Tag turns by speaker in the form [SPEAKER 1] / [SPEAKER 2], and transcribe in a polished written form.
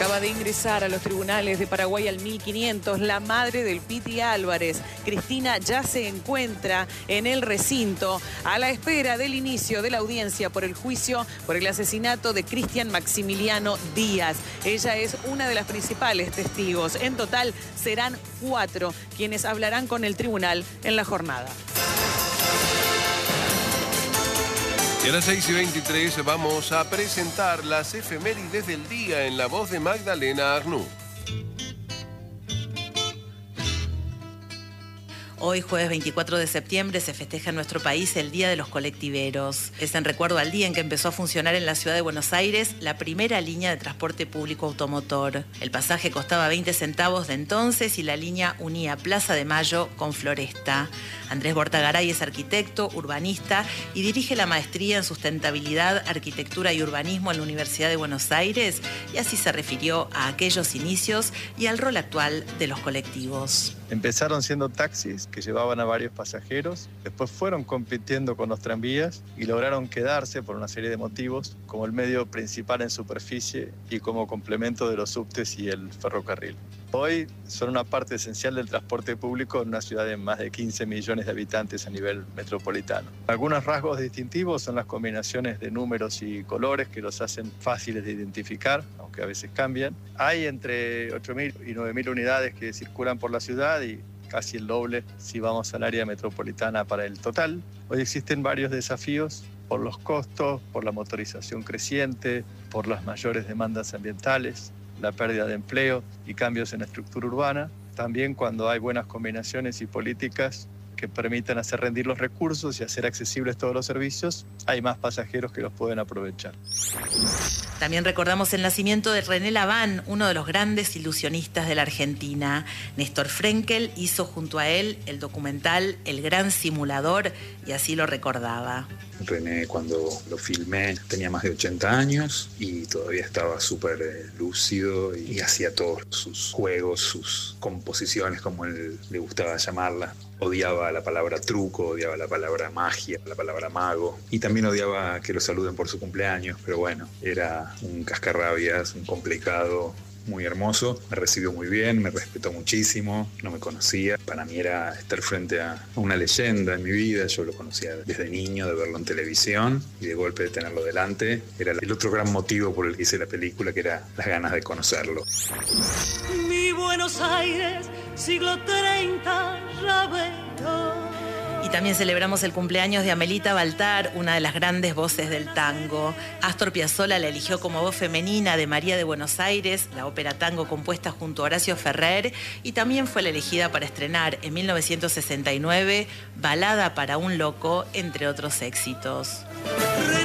[SPEAKER 1] Acaba de ingresar a los tribunales de Paraguay al 1500 la madre del Piti Álvarez. Cristina ya se encuentra en el recinto a la espera del inicio de la audiencia por el juicio por el asesinato de Cristian Maximiliano Díaz. Ella es una de las principales testigos. En total serán 4 quienes hablarán con el tribunal en la jornada.
[SPEAKER 2] Y a las 6:23 vamos a presentar las efemérides del día en la voz de Magdalena Arnú.
[SPEAKER 3] Hoy, jueves 24 de septiembre, se festeja en nuestro país el Día de los Colectiveros. Es en recuerdo al día en que empezó a funcionar en la ciudad de Buenos Aires la primera línea de transporte público automotor. El pasaje costaba 20 centavos de entonces y la línea unía Plaza de Mayo con Floresta. Andrés Bortagaray es arquitecto, urbanista y dirige la maestría en sustentabilidad, arquitectura y urbanismo en la Universidad de Buenos Aires, y así se refirió a aquellos inicios y al rol actual de los colectivos.
[SPEAKER 4] Empezaron siendo taxis que llevaban a varios pasajeros, después fueron compitiendo con los tranvías y lograron quedarse por una serie de motivos como el medio principal en superficie y como complemento de los subtes y el ferrocarril. Hoy son una parte esencial del transporte público en una ciudad de más de 15 millones de habitantes a nivel metropolitano. Algunos rasgos distintivos son las combinaciones de números y colores que los hacen fáciles de identificar, aunque a veces cambian. Hay entre 8.000 y 9.000 unidades que circulan por la ciudad y casi el doble si vamos al área metropolitana para el total. Hoy existen varios desafíos por los costos, por la motorización creciente, por las mayores demandas ambientales, la pérdida de empleo y cambios en la estructura urbana. También cuando hay buenas combinaciones y políticas que permitan hacer rendir los recursos y hacer accesibles todos los servicios, hay más pasajeros que los pueden aprovechar.
[SPEAKER 3] También recordamos el nacimiento de René Laván, uno de los grandes ilusionistas de la Argentina. Néstor Frenkel hizo junto a él el documental El Gran Simulador y así lo recordaba.
[SPEAKER 5] René, cuando lo filmé, tenía más de 80 años y todavía estaba súper lúcido y hacía todos sus juegos, sus composiciones, como él le gustaba llamarla. Odiaba la palabra truco, odiaba la palabra magia, la palabra mago, y también odiaba que lo saluden por su cumpleaños, pero bueno, era un cascarrabias, un complicado, muy hermoso. Me recibió muy bien, me respetó muchísimo, no me conocía. Para mí era estar frente a una leyenda en mi vida. Yo lo conocía desde niño, de verlo en televisión, y de golpe de tenerlo delante era el otro gran motivo por el que hice la película, que era las ganas de conocerlo.
[SPEAKER 6] Mi Buenos Aires, siglo 30, ya veo.
[SPEAKER 3] Y también celebramos el cumpleaños de Amelita Baltar, una de las grandes voces del tango. Astor Piazzolla la eligió como voz femenina de María de Buenos Aires, la ópera tango compuesta junto a Horacio Ferrer, y también fue la elegida para estrenar en 1969 Balada para un loco, entre otros éxitos.